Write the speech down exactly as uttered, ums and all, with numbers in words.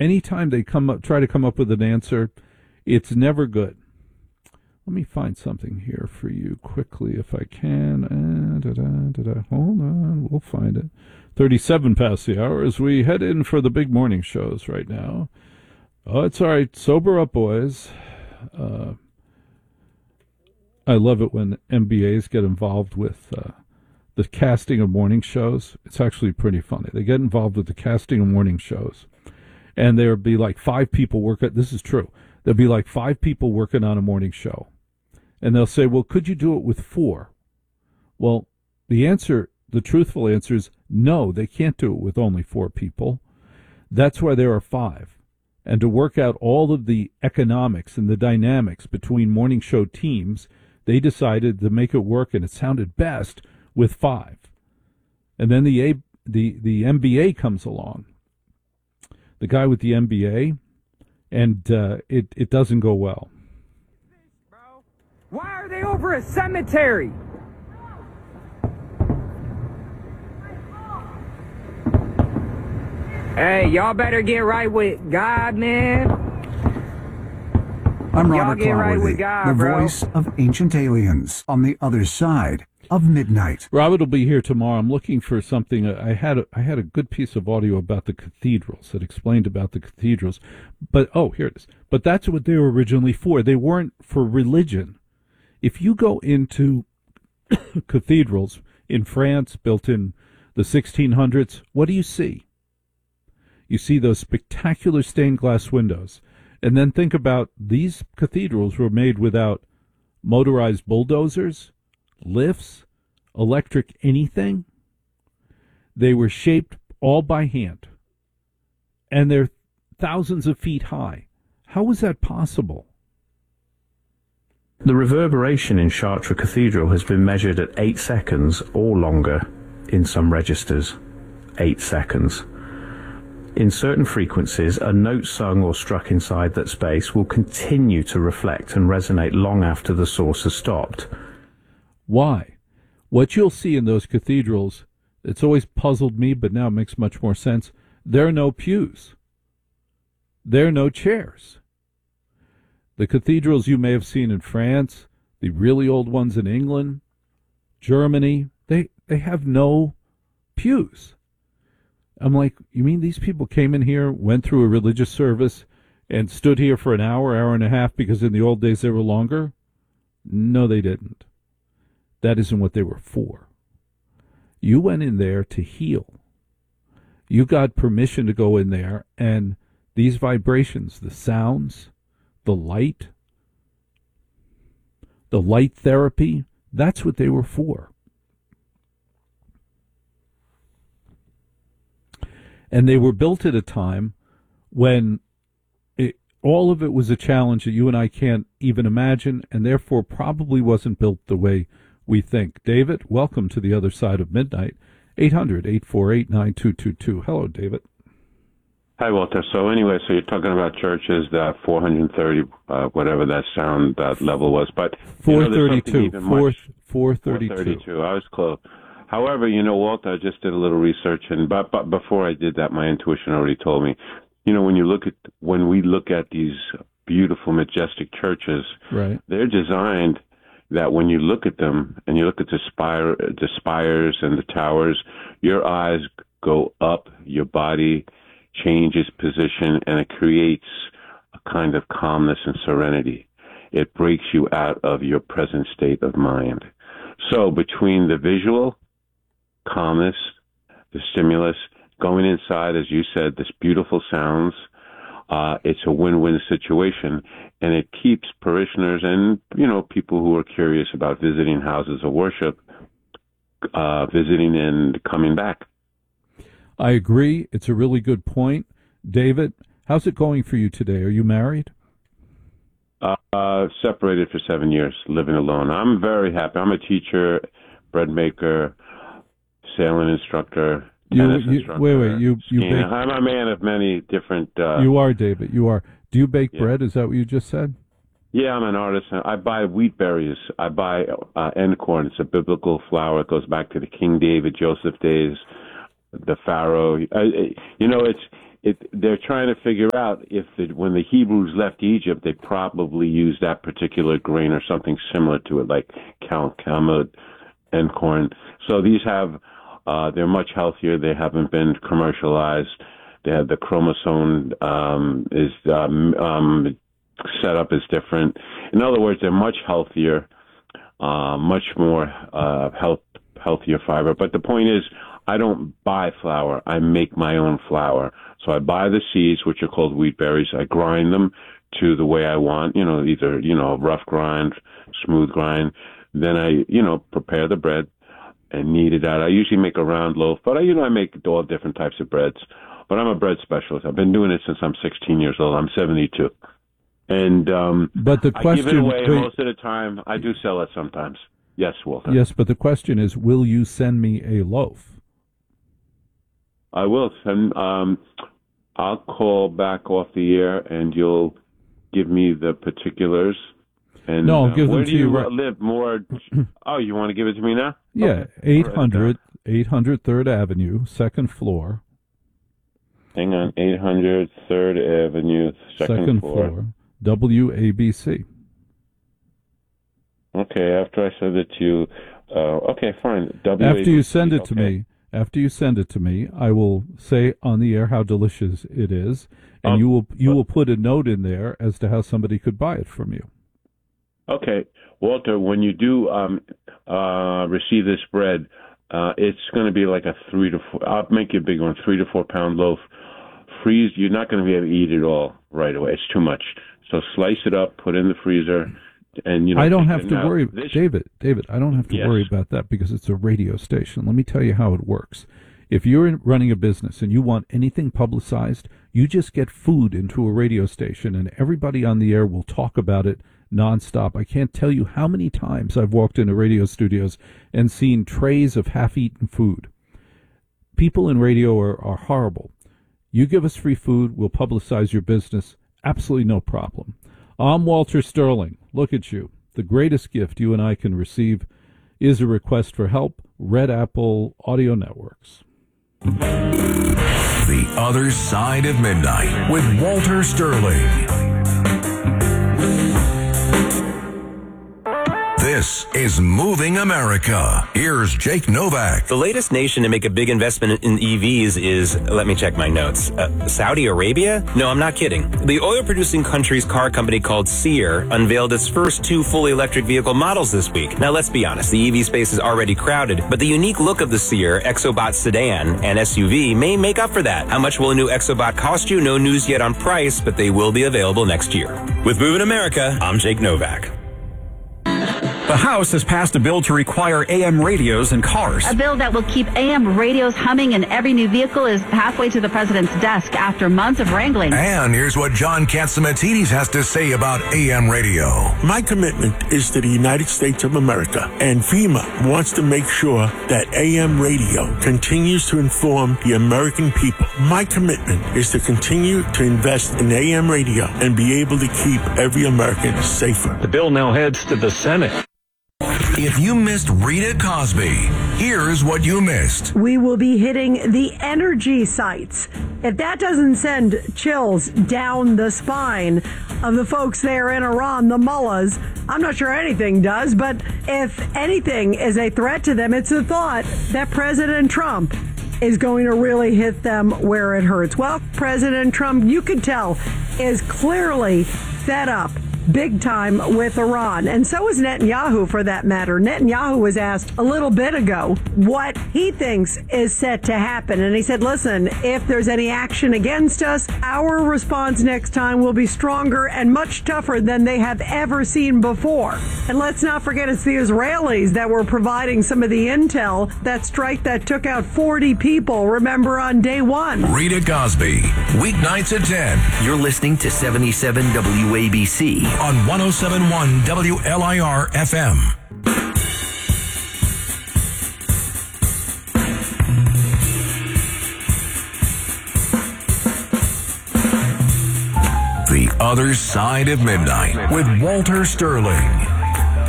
anytime they come up, try to come up with an answer, it's never good. Let me find something here for you quickly if I can. Uh, da, da, da, da. Hold on, we'll find it. thirty-seven past the hour as we head in for the big morning shows right now. Oh, it's all right. Sober up, boys. Uh, I love it when M B As get involved with uh, the casting of morning shows. It's actually pretty funny. They get involved with the casting of morning shows, and there'll be like five people working. This is true. There'll be like five people working on a morning show, and they'll say, well, could you do it with four? Well, the answer, the truthful answer is no, they can't do it with only four people. That's why there are five. And to work out all of the economics and the dynamics between morning show teams, they decided to make it work, and it sounded best with five. And then the A, the, the M B A comes along, the guy with the M B A, and uh, it, it doesn't go well. Why are they over a cemetery? Hey, y'all better get right with God, man. I'm Y'all Robert get right Cloworthy, with God, the bro. voice of ancient aliens on the other side of midnight. Robert will be here tomorrow. I'm looking for something. I had a, I had a good piece of audio about the cathedrals that explained about the cathedrals. But, oh, here it is. But that's what they were originally for. They weren't for religion. If you go into cathedrals in France built in the sixteen hundreds, what do you see? You see those spectacular stained glass windows. And then think about these cathedrals were made without motorized bulldozers, lifts, electric anything. They were shaped all by hand. And they're thousands of feet high. How was that possible? The reverberation in Chartres Cathedral has been measured at eight seconds or longer in some registers. Eight seconds. In certain frequencies, a note sung or struck inside that space will continue to reflect and resonate long after the source has stopped. Why? What you'll see in those cathedrals, it's always puzzled me, but now it makes much more sense. There are no pews. There are no chairs. The cathedrals you may have seen in France, the really old ones in England, Germany, they, they have no pews. I'm like, you mean these people came in here, went through a religious service, and stood here for an hour, hour and a half, because in the old days they were longer? No, they didn't. That isn't what they were for. You went in there to heal. You got permission to go in there, and these vibrations, the sounds, the light, the light therapy, that's what they were for. And they were built at a time when it, all of it was a challenge that you and I can't even imagine, and therefore probably wasn't built the way we think. David, welcome to the other side of midnight. eight hundred, eight four eight, nine two two two. Hello, David. Hi, Walter. So anyway, so you're talking about churches that four hundred thirty, uh, whatever that sound, that level was. But four thirty-two. You know, four, four thirty-two. four thirty-two. I was close. However, you know, Walter, I just did a little research, and but, but before I did that, my intuition already told me, you know, when you look at, when we look at these beautiful, majestic churches, right, they're designed that when you look at them and you look at the spire, the spires and the towers, your eyes go up, your body changes position, and it creates a kind of calmness and serenity. It breaks you out of your present state of mind. So between the visual calmness, the stimulus, going inside, as you said, this beautiful sounds, uh, it's a win-win situation, and it keeps parishioners and, you know, people who are curious about visiting houses of worship, uh, visiting and coming back. I agree. It's a really good point. David, how's it going for you today? Are you married? Uh, uh, separated for seven years, living alone. I'm very happy. I'm a teacher, bread maker, sailing instructor, you, tennis you, instructor. Wait, wait. You, you bake, I'm a man of many different... Uh, you are, David. You are. Do you bake yeah. bread? Is that what you just said? Yeah, I'm an artist. I buy wheat berries. I buy uh, encorn. It's a biblical flour. It goes back to the King David, Joseph days, the Pharaoh. I, you know, it's it, they're trying to figure out if the, when the Hebrews left Egypt, they probably used that particular grain or something similar to it, like cal- kamut and corn. So these have, uh, they're much healthier. They haven't been commercialized. They have the chromosome um, is um, um, set up is different. In other words, they're much healthier, uh, much more uh, health healthier fiber. But the point is, I don't buy flour. I make my own flour. So I buy the seeds, which are called wheat berries. I grind them to the way I want, you know, either, you know, rough grind, smooth grind. Then I, you know, prepare the bread and knead it out. I usually make a round loaf, but I, you know, I make all different types of breads. But I'm a bread specialist. I've been doing it since I'm sixteen years old. I'm seventy-two. And um, but the question, I give it away wait, most of the time. I do sell it sometimes. Yes, Walter. Yes, but the question is, will you send me a loaf? I will send. Um, I'll call back off the air, and you'll give me the particulars. And no, I'll uh, give where them do to you you. uh, live? More. Oh, you want to give it to me now? Yeah, okay. eight hundred, eight hundred Third Avenue, second floor. Hang on, eight hundred Third Avenue, second, second floor. floor, W A B C. Okay, after I send it to you, uh, okay, fine. W A B C, after you send it okay. to me, after you send it to me, I will say on the air how delicious it is, and um, you will you will put a note in there as to how somebody could buy it from you. Okay, Walter, when you do um, uh, receive this bread, uh, it's going to be like a three to four. I'll make you a big one, three to four pound loaf. Freeze. You're not going to be able to eat it all right away. It's too much. So slice it up, put it in the freezer, and you know. I don't have to now, worry, this, David. David, I don't have to yes. worry about that because it's a radio station. Let me tell you how it works. If you're in, running a business and you want anything publicized, you just get food into a radio station, and everybody on the air will talk about it nonstop. I can't tell you how many times I've walked into radio studios and seen trays of half-eaten food. People in radio are, are horrible. You give us free food, we'll publicize your business. Absolutely no problem. I'm Walter Sterling. Look at you. The greatest gift you and I can receive is a request for help. Red Apple Audio Networks. The Other Side of Midnight with Walter Sterling. This is Moving America. Here's Jake Novak. The latest nation to make a big investment in E Vs is, let me check my notes, uh, Saudi Arabia? No, I'm not kidding. The oil-producing country's car company called Sear unveiled its first two fully electric vehicle models this week. Now, let's be honest, the E V space is already crowded, but the unique look of the Sear Exobot sedan and S U V may make up for that. How much will a new Exobot cost you? No news yet on price, but they will be available next year. With Moving America, I'm Jake Novak. The House has passed a bill to require A M radios in cars. A bill that will keep A M radios humming in every new vehicle is halfway to the president's desk after months of wrangling. And here's what John Catsimatidis has to say about A M radio. My commitment is to the United States of America, and FEMA wants to make sure that A M radio continues to inform the American people. My commitment is to continue to invest in A M radio and be able to keep every American safer. The bill now heads to the Senate. If you missed Rita Cosby, here's what you missed. We will be hitting the energy sites. If that doesn't send chills down the spine of the folks there in Iran, the mullahs, I'm not sure anything does, but if anything is a threat to them, it's the thought that President Trump is going to really hit them where it hurts. Well, President Trump, you could tell, is clearly fed up big time with Iran. And so is Netanyahu, for that matter. Netanyahu was asked a little bit ago what he thinks is set to happen. And he said, listen, if there's any action against us, our response next time will be stronger and much tougher than they have ever seen before. And let's not forget, it's the Israelis that were providing some of the intel, that strike that took out forty people, remember, on day one. Rita Cosby, weeknights at ten. You're listening to seventy-seven W A B C. On one oh seven point one W L I R F M. The Other Side of Midnight with Walter Sterling.